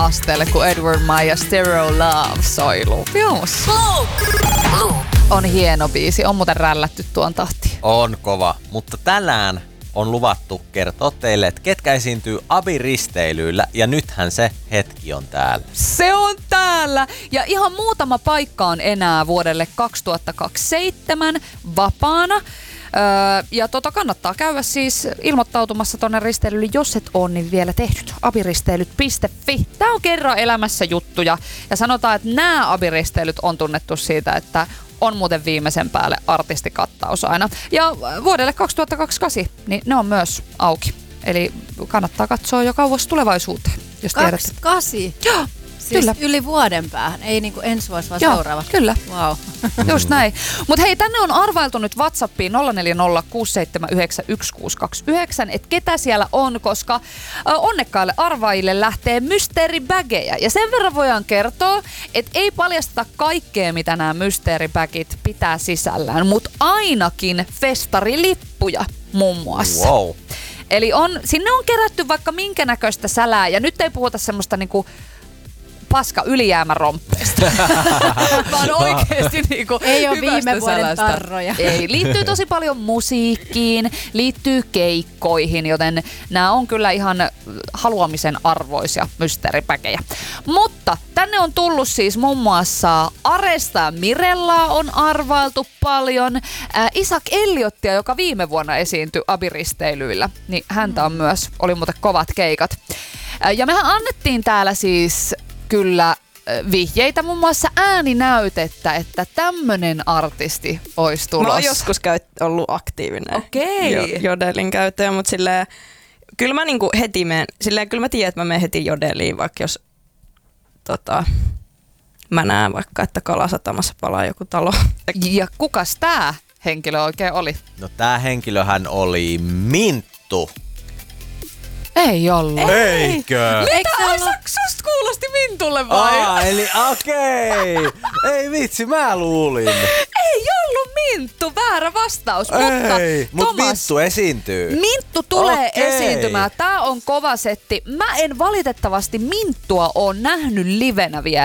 asteelle, kun Edward Maya Stereo Love soi Luupios. Loop. On hieno biisi, on muuten rällätty tuon tahtiin. On kova, mutta tänään on luvattu kertoa teille, että ketkä esiintyy ABI-risteilyillä, ja nythän se hetki on täällä. Se on täällä! Ja ihan muutama paikka on enää vuodelle 2027 vapaana. Ja kannattaa käydä siis ilmoittautumassa tonne risteilylle, jos et ole niin vielä tehnyt. abiristeilyt.fi. Tää on kerran elämässä juttuja. Ja sanotaan, että nämä abiristeilyt on tunnettu siitä, että on muuten viimeisen päälle artistikattaus aina. Ja vuodelle 2028, niin ne on myös auki. Eli kannattaa katsoa jo kauas tulevaisuuteen, jos tiedät. 28? Joo. Siis kyllä. Yli vuoden päähän, ei niinku ensi vuosi, vaan joo, seuraava. Kyllä. Wow. Just näin. Mutta hei, tänne on arvailtu nyt WhatsAppiin 0406791629, että ketä siellä on, koska onnekkaille arvaajille lähtee mysteeribägejä. Ja sen verran voidaan kertoa, että ei paljasteta kaikkea, mitä nämä mysteeribägit pitää sisällään, mutta ainakin festarilippuja muun muassa. Wow. Eli sinne on kerätty vaikka minkä näköistä sälää, ja nyt ei puhuta semmoista niinku paska ylijäämäromppeesta, vaan oikeesti niinku ei ole hyvästä viime vuoden sälästä. tarroja. Ei, liittyy tosi paljon musiikkiin, liittyy keikkoihin, joten nämä on kyllä ihan haluamisen arvoisia mysteeripäkejä. Mutta tänne on tullut siis muun muassa Aresta ja Mirellaa on arvailtu paljon. Isaac Elliotia, joka viime vuonna esiintyi abiristeilyillä, niin häntä on myös, oli muuten kovat keikat. Ja mehän annettiin täällä siis kyllä vihjeitä, muun muassa ääninäytettä, että tämmönen artisti olisi tulossa. Mä oon joskus ollut aktiivinen jodelin käyttäjä, mutta silleen, kyllä mä niinku heti kyllä mä tiedän, että mä menen heti jodeliin, vaikka jos mä näen vaikka, että Kalasatamassa palaa joku talo. Ja kukas tää henkilö oikein oli? No tää henkilöhän oli Minttu. Ei ollut. Eikö? Mitä? Susta kuulosti Mintulle vai? Eli okei. Ei vitsi, mä luulin. Ei ollut Minttu, väärä vastaus. Mutta Minttu esiintyy. Minttu tulee esiintymään. Tää on kova setti. Mä en valitettavasti Minttua ole nähnyt livenä vielä.